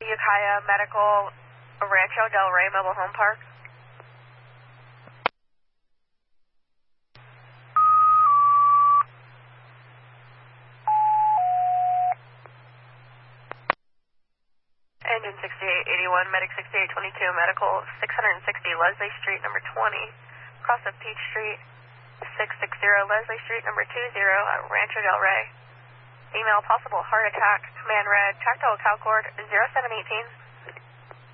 Ukiah Medical, Rancho Del Rey Mobile Home Park. Engine 6881, Medic 6822, Medical 660 Leslie Street, number 20, cross of Peach Street, 660 Leslie Street, number 20, Rancho Del Rey. Email possible heart attack, command red, tactile cal cord 0718.